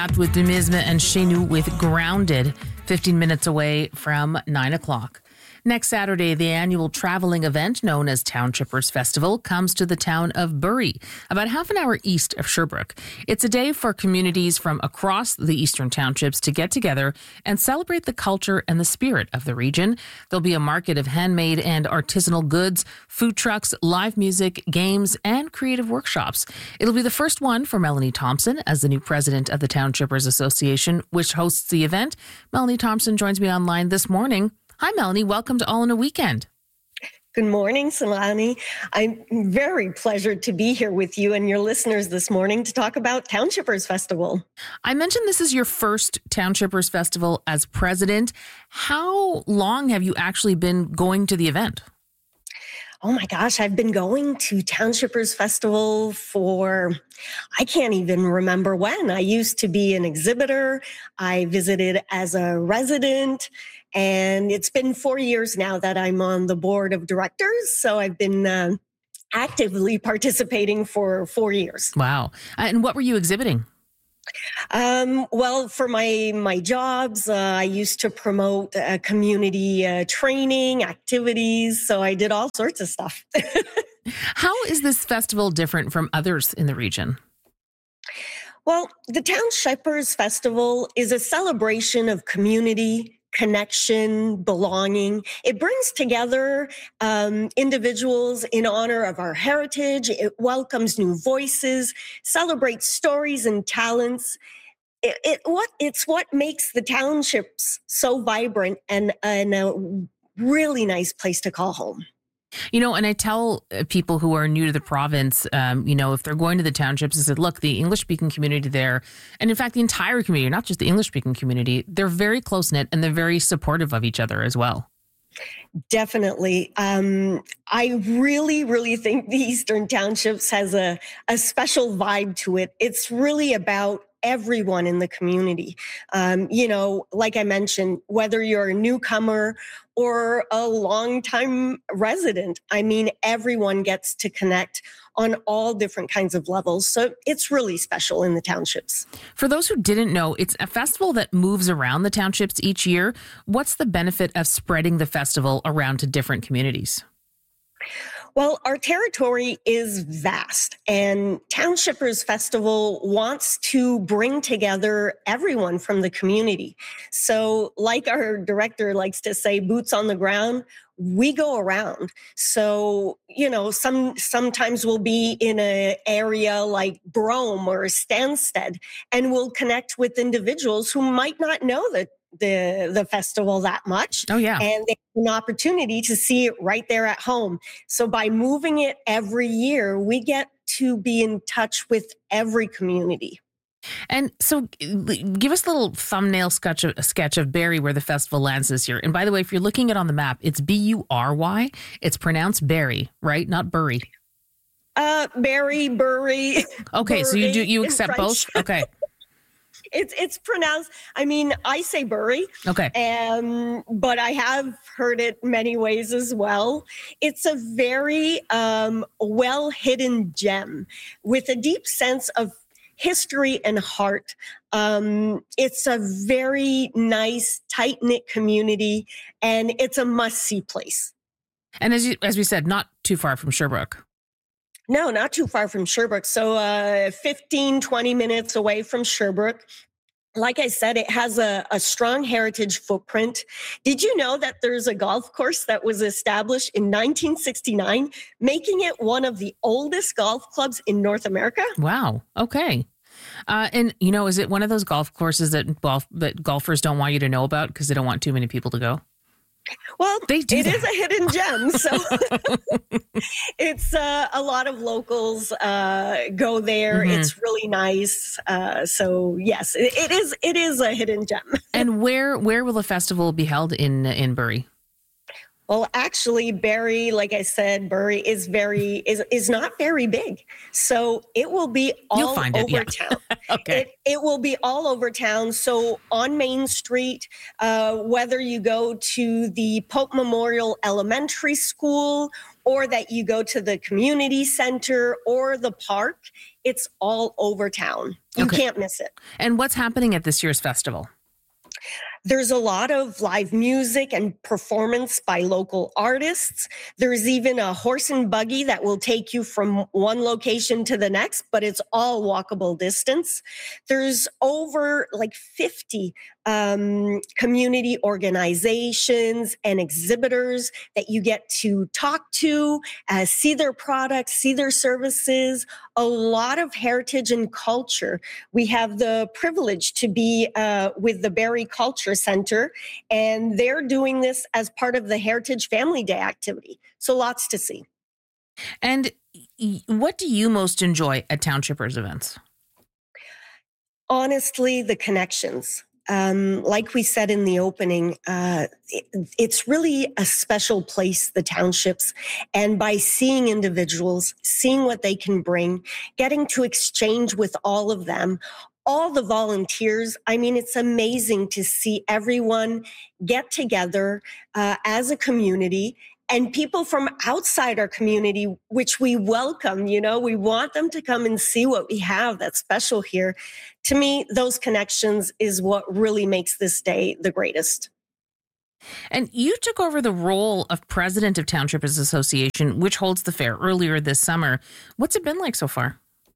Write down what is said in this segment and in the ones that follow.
With Dumisme and Chez Nous with Grounded, 15 minutes away from 9 o'clock. Next Saturday, the annual traveling event known as Townshippers Festival comes to the town of Bury, about half an hour east of Sherbrooke. It's a day for communities from across the eastern townships to get together and celebrate the culture and the spirit of the region. There'll be a market of handmade and artisanal goods, food trucks, live music, games, and creative workshops. It'll be the first one for Melanie Thompson as the new president of the Townshippers Association, which hosts the event. Melanie Thompson joins me online this morning. Hi, Melanie. Welcome to All in a Weekend. Good morning, Solani. I'm very pleasured to be here with you and your listeners this morning to talk about Townshippers Festival. I mentioned this is your first Townshippers Festival as president. How long have you actually been going to the event? Oh my gosh, I've been going to Townshippers Festival for, I can't even remember when. I used to be an exhibitor. I visited as a resident, and it's been 4 years now that I'm on the board of directors. So I've been actively participating for 4 years. Wow. And what were you exhibiting? Well, for my jobs, I used to promote community training activities. So I did all sorts of stuff. How is this festival different from others in the region? Well, the Townshippers Festival is a celebration of community, connection, belonging. It brings together individuals in honor of our heritage. It welcomes new voices, celebrates stories and talents. It's what makes the townships so vibrant and a really nice place to call home. You know, and I tell people who are new to the province, if they're going to the townships, I said, look, the English-speaking community there, and in fact, the entire community, not just the English-speaking community, they're very close-knit and they're very supportive of each other as well. Definitely. I really, really think the Eastern Townships has a special vibe to it. It's really about everyone in the community. Like I mentioned, whether you're a newcomer or a longtime resident, everyone gets to connect on all different kinds of levels. So it's really special in the townships. For those who didn't know, it's a festival that moves around the townships each year. What's the benefit of spreading the festival around to different communities? Well, our territory is vast, and Townshippers Festival wants to bring together everyone from the community. So like our director likes to say, boots on the ground, we go around. So, sometimes we'll be in an area like Brome or Stansted, and we'll connect with individuals who might not know the festival that much. Oh, yeah. And they have an opportunity to see it right there at home. So by moving it every year, we get to be in touch with every community. And so give us a little thumbnail sketch of Bury, where the festival lands this year. And by the way, if you're looking at it on the map, it's Bury. It's pronounced Berry, right? Not Bury. Bury. Okay, Bury, so you accept French. both? Okay. It's pronounced, I say Bury. Okay. But I have heard it many ways as well. It's a very well-hidden gem with a deep sense of history and heart. It's a very nice, tight-knit community, and it's a must-see place. And as we said, not too far from Sherbrooke. No, not too far from Sherbrooke. So 15, 20 minutes away from Sherbrooke. Like I said, it has a strong heritage footprint. Did you know that there's a golf course that was established in 1969, making it one of the oldest golf clubs in North America? Wow. Okay. And, is it one of those golf courses that golfers don't want you to know about because they don't want too many people to go? Well, it is a hidden gem. So it's a lot of locals go there. Mm-hmm. It's really nice. So yes, it is a hidden gem. And where will the festival be held in Bury? Well, actually, Bury, like I said, Bury is not very big. So it will be all over town. Okay. It will be all over town. So on Main Street, whether you go to the Pope Memorial Elementary School or that you go to the community center or the park. It's all over town. You can't miss it. And what's happening at this year's festival? There's a lot of live music and performance by local artists. There's even a horse and buggy that will take you from one location to the next, but it's all walkable distance. There's over 50 community organizations and exhibitors that you get to talk to, see their products, see their services, a lot of heritage and culture. We have the privilege to be with the Barrie Culture Center, and they're doing this as part of the Heritage Family Day activity. So lots to see. And what do you most enjoy at Townshippers events? Honestly, the connections. Like we said in the opening, it's really a special place, the townships. And by seeing individuals, seeing what they can bring, getting to exchange with all of them, all the volunteers, I mean, it's amazing to see everyone get together as a community. And people from outside our community, which we welcome, we want them to come and see what we have that's special here. To me, those connections is what really makes this day the greatest. And you took over the role of president of Townshippers Association, which holds the fair earlier this summer. What's it been like so far?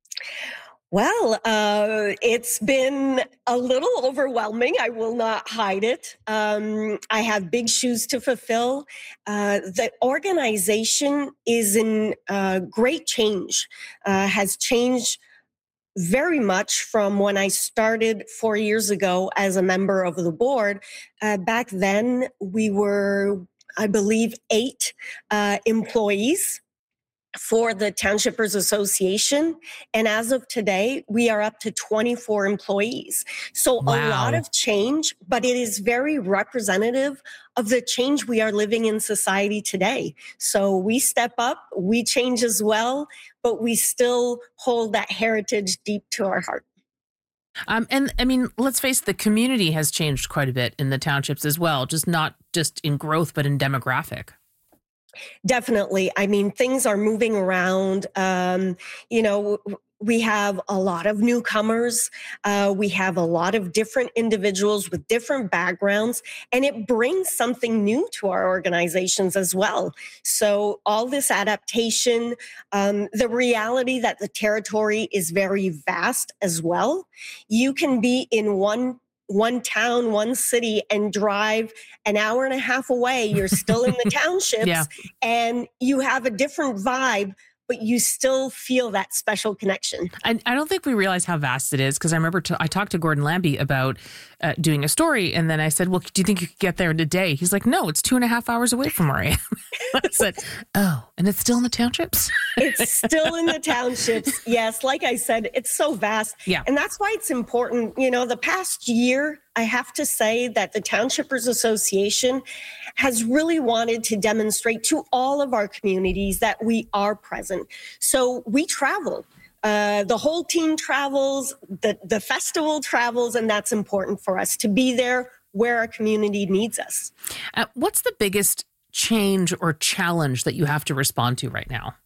Well, it's been a little overwhelming. I will not hide it. I have big shoes to fulfill. The organization is in great change, has changed very much from when I started 4 years ago as a member of the board. Back then, we were, I believe, 8 employees for the Townshippers Association. And as of today, we are up to 24 employees. So Wow. A lot of change, but it is very representative of the change we are living in society today. So we step up, we change as well, but we still hold that heritage deep to our heart. And I mean, let's face it, the community has changed quite a bit in the townships as well, just not just in growth, but in demographic. Definitely. I mean, things are moving around. We have a lot of newcomers. We have a lot of different individuals with different backgrounds, and it brings something new to our organizations as well. So all this adaptation, the reality that the territory is very vast as well. You can be in one town, one city, and drive an hour and a half away. You're still in the townships, Yeah. and you have a different vibe, but you still feel that special connection. I don't think we realize how vast it is, because I remember I talked to Gordon Lambie about doing a story, and then I said, well, do you think you could get there in a day? He's like, no, it's 2.5 hours away from where I am. I said, oh, and it's still in the townships? It's still in the townships. Yes, like I said, it's so vast. Yeah. And that's why it's important. The past year, I have to say that the Townshippers Association has really wanted to demonstrate to all of our communities that we are present. So we travel. The whole team travels, the festival travels, and that's important for us to be there where our community needs us. What's the biggest change or challenge that you have to respond to right now?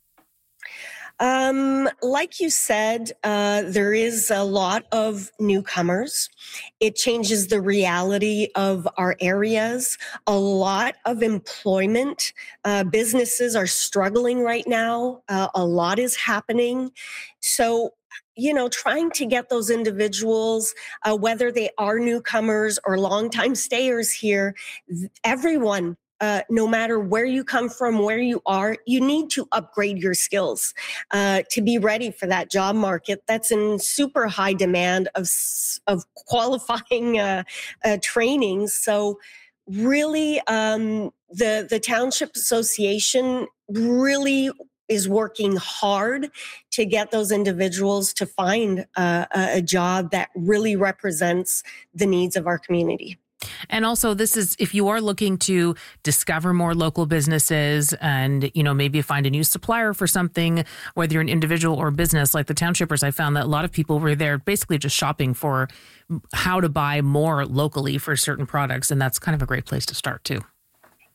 Like you said, there is a lot of newcomers. It changes the reality of our areas. A lot of employment. Businesses are struggling right now. A lot is happening. So, trying to get those individuals, whether they are newcomers or longtime stayers here, everyone, no matter where you come from, where you are, you need to upgrade your skills to be ready for that job market that's in super high demand of qualifying trainings. So really, the Township Association really is working hard to get those individuals to find a job that really represents the needs of our community. And also, this is if you are looking to discover more local businesses and, maybe find a new supplier for something, whether you're an individual or business like the Townshippers, I found that a lot of people were there basically just shopping for how to buy more locally for certain products. And that's kind of a great place to start, too.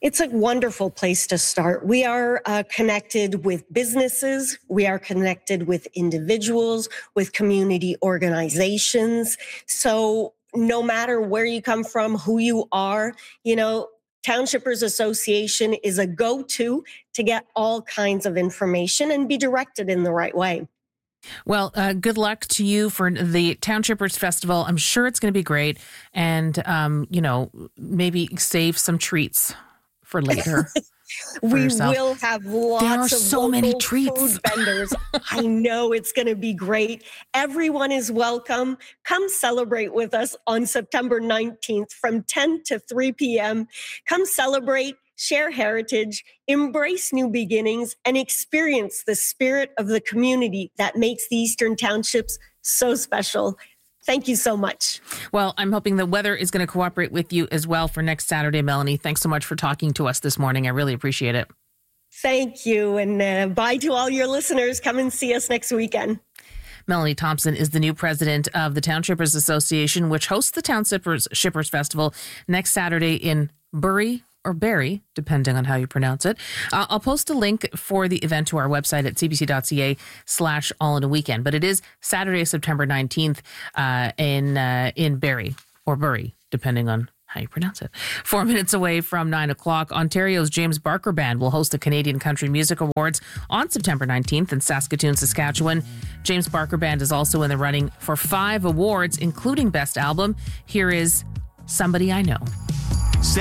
It's a wonderful place to start. We are connected with businesses. We are connected with individuals, with community organizations. So no matter where you come from, who you are, Townshippers Association is a go-to to get all kinds of information and be directed in the right way. Well, good luck to you for the Townshippers Festival. I'm sure it's going to be great. And, maybe save some treats for later. We will have lots of so many treats. Food vendors. I know it's going to be great. Everyone is welcome. Come celebrate with us on September 19th from 10 to 3 p.m. Come celebrate, share heritage, embrace new beginnings, and experience the spirit of the community that makes the Eastern Townships so special. Thank you so much. Well, I'm hoping the weather is going to cooperate with you as well for next Saturday, Melanie. Thanks so much for talking to us this morning. I really appreciate it. Thank you. And bye to all your listeners. Come and see us next weekend. Melanie Thompson is the new president of the Townshippers Association, which hosts the Townshippers Festival next Saturday in Bury or Barrie, depending on how you pronounce it. I'll post a link for the event to our website at cbc.ca/all-in-a-weekend. But it is Saturday, September 19th in Barrie or Bury, depending on how you pronounce it. 4 minutes away from 9 o'clock, Ontario's James Barker Band will host the Canadian Country Music Awards on September 19th in Saskatoon, Saskatchewan. James Barker Band is also in the running for 5 awards, including Best Album. Here is Somebody I Know.